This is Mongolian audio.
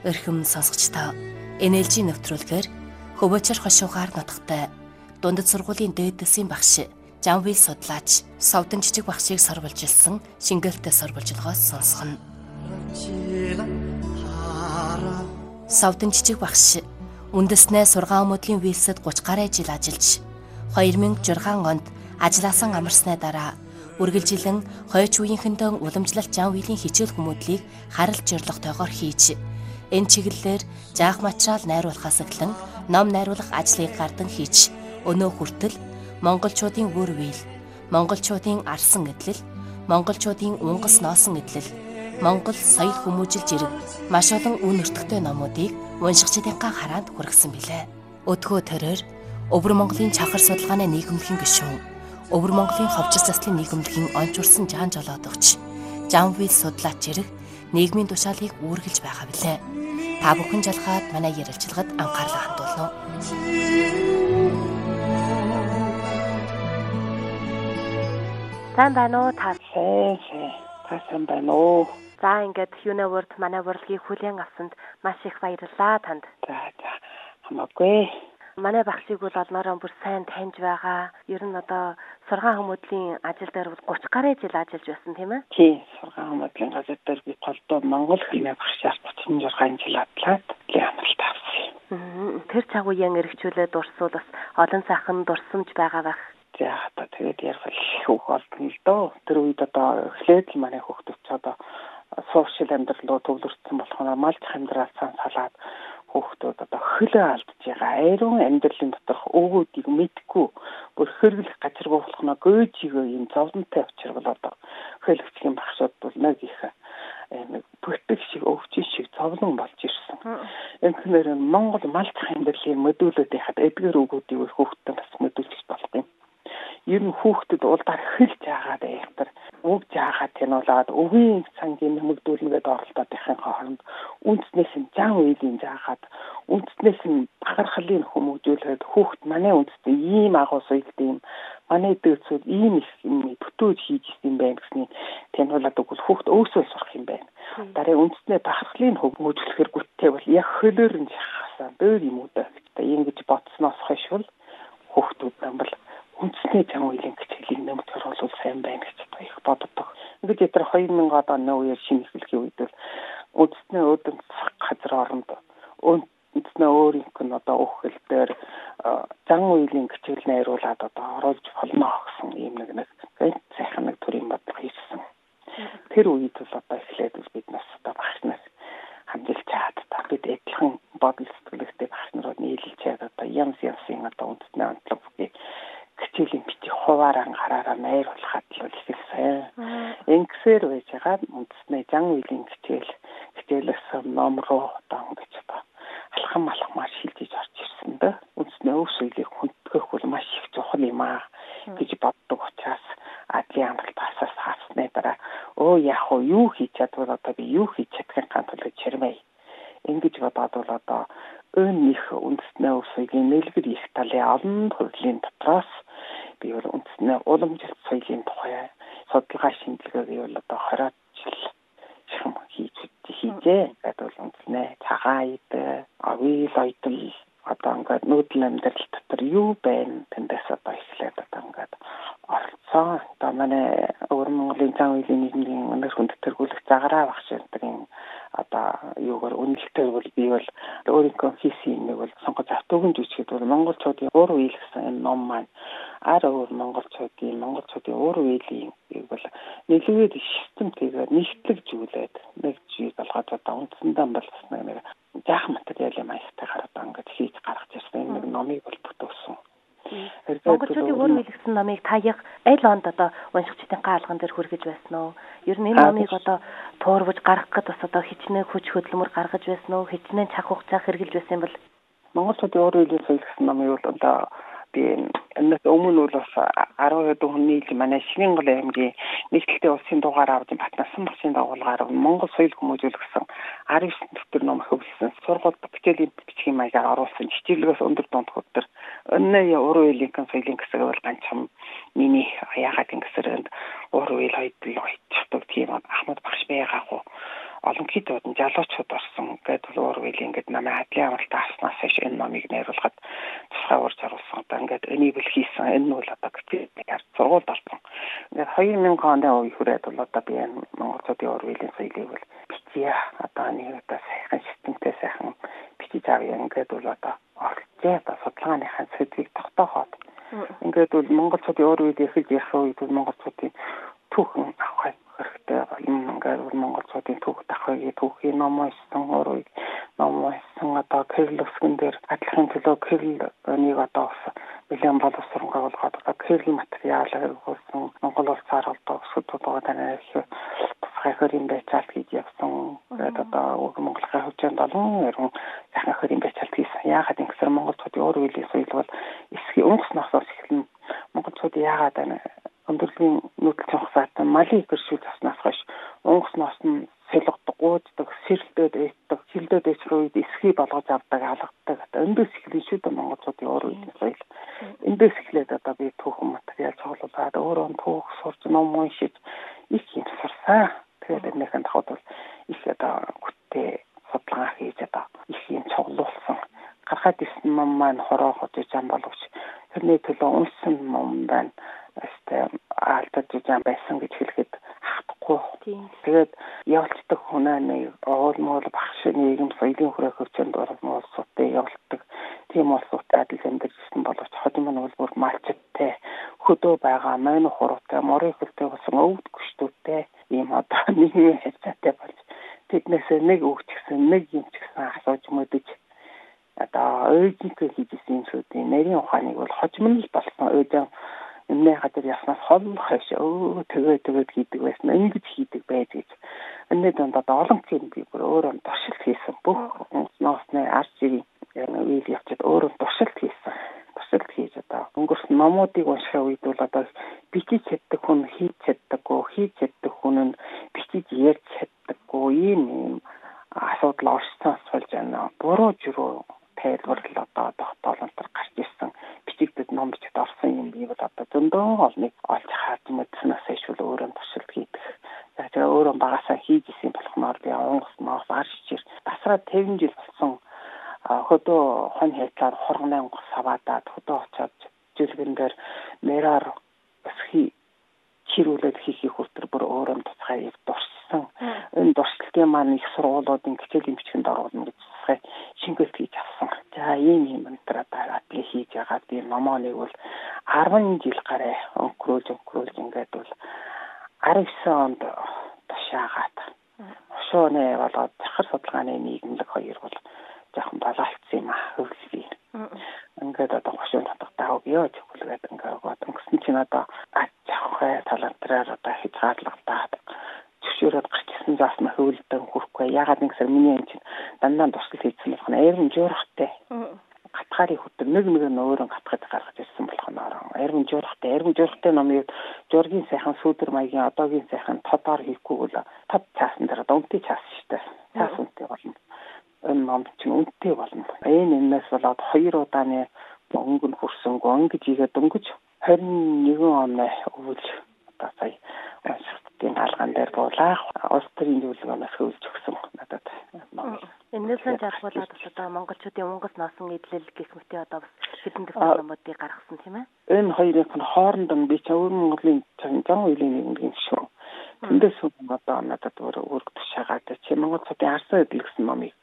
Өрхөм сонсогчдоо NLG нэвтрүүлгээр хөвөөчөр хошуугаар нутагтай дундад сургуулийн дээд дэсийн багш Жанвил судлаач Совдон жижиг багшийг сорволж илсэн шингээлтэй сорволжлогоос сонсгоно. Совдон жижиг багш үндэснээ сургаан өмөдлийн вилсэд 30 гаруй жил ажиллаж 2006 онд ажилласан амарсны дараа үргэлжилэн хойч үеийнхэндээ уламжлалт Жанвилийн хичээл хүмүүдлийг харалт зорилготойгоор хийж энэ чиглэлээр жаах материал найруулахаас эхлэн ном найруулах ажлыг гардан хийж өнөө хүртэл монголчуудын үр вийл, монголчуудын арсан эдлэл, монголчуудын унгас носон эдлэл, монгол соёл хүмүүжил зэрэг маш олон үн нэртэйтэй номуудыг уншигчдынхаа хараанд хүргэсэн билээ. Өдгөө төрөөр Өвөр Монголын чанхар судалгааны нийгэмлэгийн гишүүн, Өвөр Монголын ховчис заслын нийгэмлэгийн онцурсан Жан Жолоодогч Жанвил судлаач зэрэг нийгмийн тушаалыг үүргэлж байгаа билээ. Та бүхэн жалгаад манай ярилцлагад анхаарлаа хандуулно. Сайн байна уу та? Сайн байна уу? За ингээд Uniword манай урлагийг хүлээн авсанд маш их баярлалаа танд. За хамаагүй. Манай багшийг бол олноороо бүр сайн таньж байгаа. Ер нь одоо сургаан хүмүүдлийн ажил дээр бол 30 гаруй жил ажиллаж байсан тийм ээ? Тийм, сургаан хүмүүдлийн газар дээр би голдоо Монгол хэлний багшаар 36 жил ажиллаад амралт авсан. Тэр цагууян эргчүүлээд дурсвал бас олон сайхан дурсамж байгаа байх. За одоо тэгээд ярил хөөх олдно л доо. Тэр үед одоо эхлээд л манай хүүхдүүд одоо сошиал амьдрал руу төвлөрсөн болохоор малч амьдрал салаад хүүхдүүд одоо хөлөө алдж байгаа. Ариун амьдралын доторх өвгүүдийг мэдгүй бүр хэрэглэх газар болохно гөөжигөө юм зовлонтой авчирвал одоо хөлөгчгийн багшууд бол нэг их бүтгэх шиг өвчин шиг зовлон болж ирсэн. Энэхээр Монгол малч амьдралын мөдүүлээд яхад эдгээр өвгүүдийг хүүхдэд бас мөдүүлж болох юм. Ер нь хүүхдэд улдаар хэлж байгаа даа. Үг жаагаад тэнүүлээд өвгийн сангийн нэмэгдүүлнгээд оролдоод байхын хооронд үндснээс нь Жан Вилийн жаагаад үндснээс нь багархлын хүмүүжүүлээд хүүхд манай үндэстэй ийм агуу соёлтой юм манай дээдсүүд ийм их бүтөөж хийж ирсэн байх гэсний тэнүүлээд өгвөл хүүхд өөсөө сурах юм байна. Дараа үндснээ багархлын хүмүүжүүлэхээр гүттэй бол яг хөлөөр нь жахсан дөр юм уу даа. Ингэж бодсноос хойш бол хүүхдүүд амбал үндэсний Жан Вилийн хичээлийг нэмэлт оруулах сайн байна гэж их боддог. Ингээд тэр 2000 оны үеэр шинэ эхлэхийн үед л үндэсний өдөнд газар оронд үндэснээ өөрийнх нь одоо өгөхөл дээр Жан Вилийн хичээл найруулад одоо оруулж болно гэсэн ийм нэг сайхан нэг төрлийн бодлого хийсэн. Тэр үед л одоо эхлээд бид нас одоо багшнаас хамжилж чаад бид адилхан бодол сэтгэлтэй багш нарууд нийлж чаад одоо янз янзын одоо үндэсний онцлогыг хичээлийн бити хуваараа гараараа найруулахад л ихсэн. Ингэсээр байж байгаа үндэсний Жан Вилийн хичээлээс ном руу одоо ингэж одоо алхам шилжиж орж ирсэн дээ. Үндэсний өв соёлыг хүндгэх бол маш их чухал юм аа гэж боддог учраас адлын амралт асаас хасны дараа яг юу хийж чадвал одоо би юу хийж чадахын ганцлог чирмээ. Ингэж бодоод бол одоо их үндэсний өв соёлын нэлгэр их талын олон төрлийн дотроос би бол үндэсний уламжлалт соёлын тухай судалгаа шинжилгээгээ бол одоо 20 жил хийжээ. Тэгээд бол үндэсний цагаан ид, авил ойдол одоо ингээд нүүдэл амьдрал дотор юу байна тэндээс одоо эхлээд одоо ингээд оролцсон. Одоо манай Өвөр Монголын Жан Вилийн нийгмийн өнөр хүнд тэргүүлэх заграа багш энтрийн одоо юугаар үнэлтэйг бол би бол өөрийнхөө хийсэн юм бол сонгож автуугийн жүжигэд бол монголчуудын уур үйл гэсэн энэ ном маань өөр монголчуудын уур үеийн бол нэлээд системтэйгээр нэгтлэгжүүлээд нэг жиг болгоод одоо үндсэндээ бол нэг жаах материалын маягтайгаар одоо ингээд хийж гаргаж ирсэн нэг номыг бол бүтээсэн. Монголчуудын уур үйл гэсэн номыг та яг аль онд одоо уншигчдынхаа алган дээр хүргэж байсан уу? Ер нь энэ номыг одоо туурвж гаргах гэд бас одоо хичнээн хүч хөдөлмөр гаргаж байсан уу? Хичнээн цаг хугацаа хэрэгжилж байсан юм бол монголчуудын уур үйл гэсэн номыг бол одоо би энэс өмнө бол бас 12 хүний манай Шинэнгол аймгийн нэгдэлтэй улсын дугаар авч Батнасан багшийн дагуулгаар Монгол соёл хүмүүжүүлэх гэсэн 19 дэвтэр ном хөвлөсөн. Сургуульд хичээлийн бичгийн маягаар оруулсан. Хичээлээс өндөр дунд хөтөр өнөө уур үеийн соёлын хэсэг бол ганцхан миний яагаад ингэсэрэнд уур үеийн ойдл ойдчихдаг тийм Ахмад багш байгаагүй олонхийдүүд нь залуучууд орсон гэдэг уур үеийн ингээд намайг хадлын амралтаа авснаас хойш энэ номыг найруулахад тусгай урж оруулсан. Одоо ингээд enable хийсэн. Энэ нь бол одоо гэтэл сургуульд орсон. Ингээд 2000 оны үе хүрээд бол одоо би энэ монголчуудын уур үеийн соёлыг бол бичье. Одоо нэг одоо сайхан системтэй сайхан бичиж авъя. Ингээд бол одоо оролцоо одоо судалгааныхаа сэдвийг тогтооход ингээд бол монголчуудын уур үеийг эхэлж ярих үед бол монголчуудын түүхэн авах хэрэгтэй юм. Ингээд бол монголчуудын түүх давхыг түүхийн ном уншсан уур үеийг ном уншсан одоо Кирилл өсгөн дээр адилхан төлөө Кирилл нэг одоо бэлэн боловсронгаа болгоод одоо Кирилл материалыг хөрсөн Монгол улсаар холбоо судалгаа танай хөрийн байцаалт хийж явсан. Тэгээд одоо Монголын хөгжөөнд олон яруу сайхан хөрийн байцаалт хийсэн. Яагаад ингэсээр монголчуудын уур үеийн соёл бол эсхий өнгөснөөс эхлэн монголчууд яагаад өндөрлөгийн нүүдэлч хугацаанд малыг гэршүүл заснаас хойш өнгөснөөс нь солигддог, гууддаг, сэрэлдээд ээддэг, хилдээд ээж рүү эсхий болгож авдаг, алгадаг. Эндээс эхлэн шүү дээ монголчуудын уур үеийн соёл. Эндээс эхлээд одоо би түүхэн материал цуглуулад өөрөө түүх сурч ном уншиж их юм сурсан. Тэгээд энэхэн тахад бол их одоо гүтээ судалгаа хийж одоо их юм цуглуулсан. Гарахад ирсэн ном маань хороо хотож ам боловч тэрний төлөө уншсан ном байна. Алдаж жам байсан гэж хэлэхэд хатахгүй. Тэгээд явуулдаг хүнээ нэг оолмол багш нийгэм соёлын хүрээ хөгжөнд орно улсуудтай явуулдаг. Тийм улсуудтай адил амьдарсан боловч хотын маань бол бүр малчтай хөдөө байгаа мань хуруутай морын хөлтэй болсон өвд гүштүүтэй ийм одоо нийгмийн харьцаатай болж тэднээс нэг өгчгсэн нэг юм ч гэсэн асууж мөдөж одоо өөжийнхөө хийжсэн юм шүүдийн нарийн ухааныг бол хожим л болсон өөжөө өмнө хадад яснаас хол хаш тэгээд хийдэг байсан ингэж хийдэг байж гэж энэ донд олон тийм би бүр өөрөө туршилт хийсэн бүх ноосны арчиг үйл явцад өөрөө туршилт хийсэн туршилт хийж одоо өнгөрсөн номуудыг унших үед бол одоо бичиж чаддаг хүн хийж чаддаггүй хийж чаддаг хүн нь бичиж ярьж чаддаггүй ийм асуудал орсон болж байна буруу журуу тайлбарлал одоо тогтоолонтор гарч ирсэн бичигдэд ном бичиж орсон юм би бол одоо зөндөө олныг олж харж мэдснээс ишүүл өөрөө туршилт хийдэг. Тэгээд өөрөө багасаа хийж исэн болохоор би онгоцноос арчир тасраа 50 жил болсон хөдөө хон хайтлаар хоргонын онгоц аваадаад хөдөө очоод жилгэн дээр мэраар өсхий чирүүлээд хийхийг хүртэр бүр өөрөө туцгаая дурсан. Энэ дурсалтын маань их сургуулиудын хичээлийн бичгэнд оруулна гэж туцгаая шингэлт хийж авсан. За ийм өнтер одоо аплик хийж ягаад би номооныг бол 10 жил гараа өнгөрүүлж ингээд бол 19 онд тушаагаад хошооны болоод захар судалгааны нийгэмлэг хоёр бол жоохон балаалцсан юм хөвлөе. Ингээд одоо хошоо татгатаа өгөө зөвлөгээд ингээд өнгөсөн чинь одоо ачаахай талантраар одоо хязгаарлагдаад зөвшөөрөд гарчсан заасна хөвлөлтөд хүрэхгүй. Ягаад нэгсэр миний энэ чинь дандаа тусгал хийсэн болох нь аярын жуурхтай. Гатгаарыг хөтөр нэг нь өөрөө гатгаж гаргаж ирсэн болох нь аярын жуурхтай номыг жургийн сайхан сүүдэр маягийн одоогийн сайхан тодоор хийхгүй бол тод цаасан дээр одоо үнэтэй цаас шүү дээ. Цаас үнэтэй болно. Энэ ном чинь үнэтэй болно. Энэс болоод 2 удааны өнгө нь хүрсэнгүй өнгөж игээд өнгөж 21 он өвөл одоо сая тийм алган дээр буулаа. Улс төрийн зөвлөгөөнөөс хөвлөж өгсөн надад. Энэсэн жаргуулаад бас одоо монголчуудын унгас носон эдлэл гэх мэт одоо бас хэдэн дэвтэр номуудыг гаргасан тийм ээ. Энэ хоёрын хооронд нь би ч өвөр Монголын зан үеийн нэг шүү. Тэндээс одоо надад өөрөг тушаагаад чи монголчуудын арсан эдэл гэсэн номыг